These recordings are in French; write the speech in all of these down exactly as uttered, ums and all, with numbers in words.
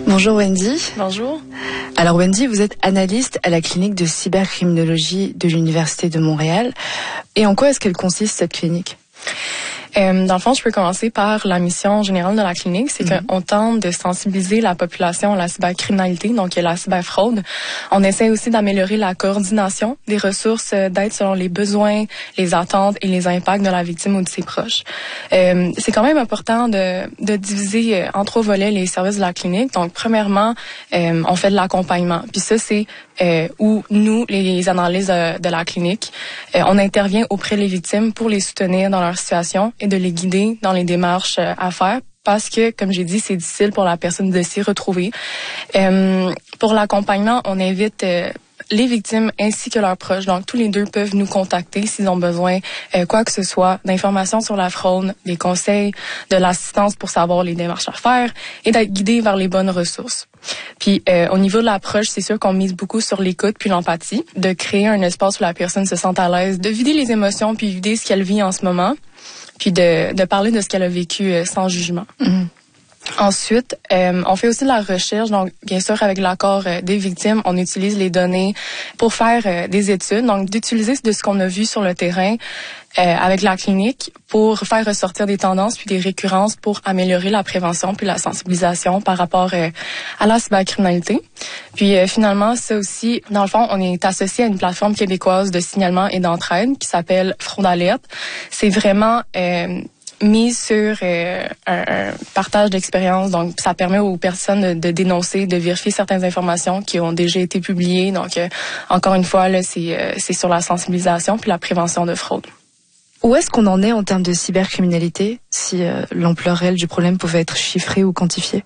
Bonjour Wendy. Bonjour. Alors Wendy, vous êtes analyste à la clinique de cybercriminologie de l'Université de Montréal. Et en quoi est-ce qu'elle consiste cette clinique ? Euh, dans le fond, je peux commencer par la mission générale de la clinique, c'est mm-hmm. qu'on tente de sensibiliser la population à la cybercriminalité, donc la cyberfraude. On essaie aussi d'améliorer la coordination des ressources d'aide selon les besoins, les attentes et les impacts de la victime ou de ses proches. Euh, c'est quand même important de, de diviser en trois volets les services de la clinique. Donc, premièrement, euh, on fait de l'accompagnement. Puis ça, c'est euh, où nous, les analystes de, de la clinique, euh, on intervient auprès des victimes pour les soutenir dans leur situation et de les guider dans les démarches à faire parce que, comme j'ai dit, c'est difficile pour la personne de s'y retrouver. Euh, pour l'accompagnement, on invite euh, les victimes ainsi que leurs proches. Donc, tous les deux peuvent nous contacter s'ils ont besoin, euh, quoi que ce soit, d'informations sur la fraude, des conseils, de l'assistance pour savoir les démarches à faire et d'être guidés vers les bonnes ressources. Puis, euh, au niveau de l'approche, c'est sûr qu'on mise beaucoup sur l'écoute puis l'empathie, de créer un espace où la personne se sente à l'aise, de vider les émotions puis vider ce qu'elle vit en ce moment, puis de, de parler de ce qu'elle a vécu euh, sans jugement. Mmh. Ensuite, euh, on fait aussi de la recherche. Donc, bien sûr, avec l'accord euh, des victimes, on utilise les données pour faire euh, des études. Donc, d'utiliser de ce qu'on a vu sur le terrain euh, avec la clinique pour faire ressortir des tendances puis des récurrences pour améliorer la prévention puis la sensibilisation par rapport euh, à la cybercriminalité. Puis euh, finalement, ça aussi, dans le fond, on est associé à une plateforme québécoise de signalement et d'entraide qui s'appelle Fraude Alerte. C'est vraiment euh, mise sur euh, un, un partage d'expérience. Donc, ça permet aux personnes de, de dénoncer, de vérifier certaines informations qui ont déjà été publiées. Donc, euh, encore une fois, là, c'est, euh, c'est sur la sensibilisation puis la prévention de fraude. Où est-ce qu'on en est en termes de cybercriminalité, si euh, l'ampleur réelle du problème pouvait être chiffrée ou quantifiée?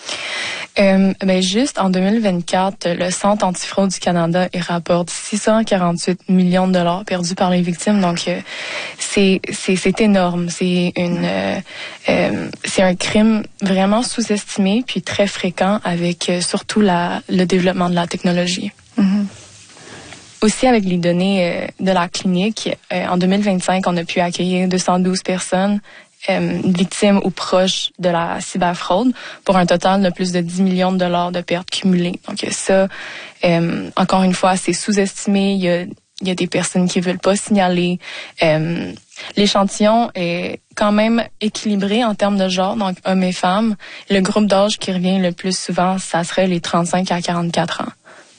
Euh, ben juste en deux mille vingt-quatre, le Centre antifraude du Canada il rapporte six cent quarante-huit millions de dollars perdus par les victimes. Donc euh, c'est c'est c'est énorme. C'est une euh, euh, c'est un crime vraiment sous-estimé puis très fréquent avec euh, surtout la le développement de la technologie. Mm-hmm. Aussi, avec les données euh, de la clinique, euh, en deux mille vingt-cinq, on a pu accueillir deux cent douze personnes euh, victimes ou proches de la cyberfraude pour un total de plus de dix millions de dollars de pertes cumulées. Donc ça, euh, encore une fois, c'est sous-estimé. Il y a, il y a des personnes qui veulent pas signaler. Euh, l'échantillon est quand même équilibré en termes de genre, donc hommes et femmes. Le groupe d'âge qui revient le plus souvent, ça serait les trente-cinq à quarante-quatre ans.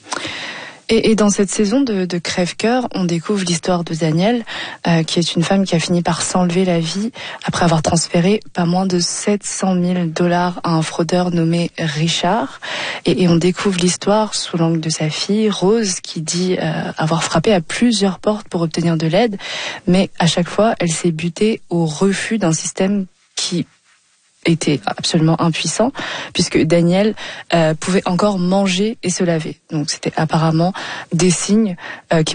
Et, et dans cette saison de, de Crève-Cœur, on découvre l'histoire de Danielle, euh, qui est une femme qui a fini par s'enlever la vie après avoir transféré pas moins de sept cent mille dollars à un fraudeur nommé Richard. Et, et on découvre l'histoire sous l'angle de sa fille, Rose, qui dit euh, avoir frappé à plusieurs portes pour obtenir de l'aide, mais à chaque fois, elle s'est butée au refus d'un système qui était absolument impuissant, puisque Daniel euh, pouvait encore manger et se laver. Donc c'était apparemment des signes euh, qui